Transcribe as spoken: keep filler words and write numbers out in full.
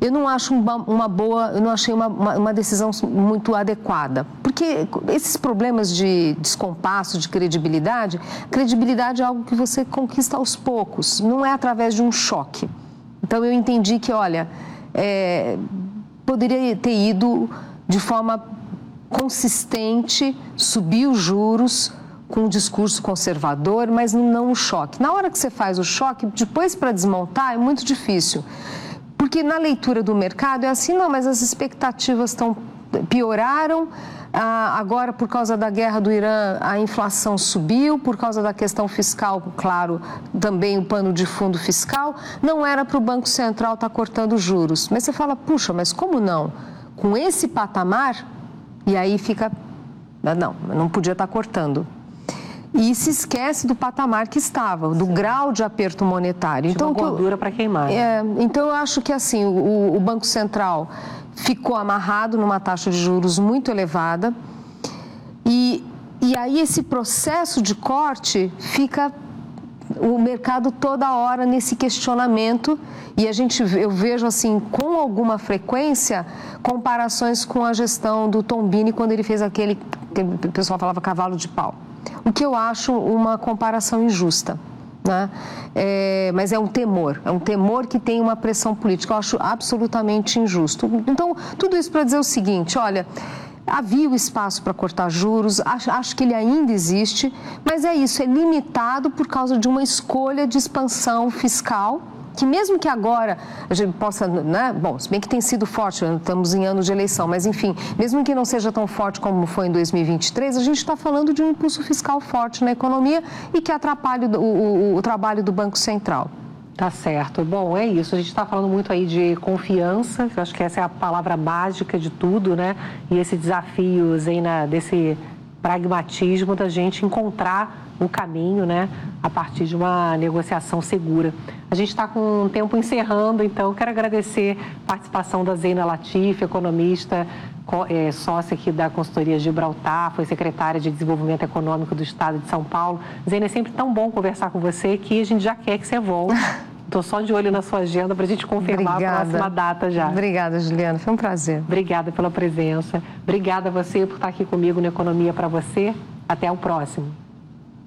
eu não acho uma, uma boa, eu não achei uma, uma, uma decisão muito adequada. Porque esses problemas de descompasso, de credibilidade, credibilidade é algo que você conquista aos poucos, não é através de um choque. Então, eu entendi que, olha, é, poderia ter ido de forma consistente, subir os juros com um discurso conservador, mas não um choque. Na hora que você faz o choque, depois para desmontar é muito difícil. Porque na leitura do mercado é assim, não, mas as expectativas estão, pioraram, ah, agora por causa da guerra do Irã a inflação subiu, por causa da questão fiscal, claro, também o pano de fundo fiscal, não era para o Banco Central estar cortando juros. Mas você fala, puxa, mas como não? Com esse patamar, e aí fica, não, não podia estar cortando. E se esquece do patamar que estava, do Sim. grau de aperto monetário. Tinha então, uma gordura para queimar. É, então, eu acho que assim, o, o Banco Central ficou amarrado numa taxa de juros muito elevada e, e aí esse processo de corte fica o mercado toda hora nesse questionamento e a gente, eu vejo assim, com alguma frequência, comparações com a gestão do Tombini quando ele fez aquele, que o pessoal falava cavalo de pau. O que eu acho uma comparação injusta, né? É, mas é um temor, é um temor que tem uma pressão política, eu acho absolutamente injusto. Então, tudo isso para dizer o seguinte, olha, havia o espaço para cortar juros, acho, acho que ele ainda existe, mas é isso, é limitado por causa de uma escolha de expansão fiscal, que mesmo que agora a gente possa, né, bom, se bem que tem sido forte, estamos em anos de eleição, mas enfim, mesmo que não seja tão forte como foi em dois mil e vinte e três, a gente está falando de um impulso fiscal forte na economia e que atrapalha o, o, o trabalho do Banco Central. Tá certo. Bom, é isso. A gente está falando muito aí de confiança, eu acho que essa é a palavra mágica de tudo, né? E esse desafio, Zeina, desse pragmatismo da gente encontrar o caminho, né, a partir de uma negociação segura. A gente está com o tempo encerrando, então quero agradecer a participação da Zeina Latif, economista, é, sócia aqui da consultoria Gibraltar, foi secretária de Desenvolvimento Econômico do Estado de São Paulo. Zeina, é sempre tão bom conversar com você que a gente já quer que você volte. Estou só de olho na sua agenda para a gente confirmar Obrigada. a próxima data já. Obrigada, Juliana. Foi um prazer. Obrigada pela presença. Obrigada a você por estar aqui comigo no Economia para Você. Até o próximo.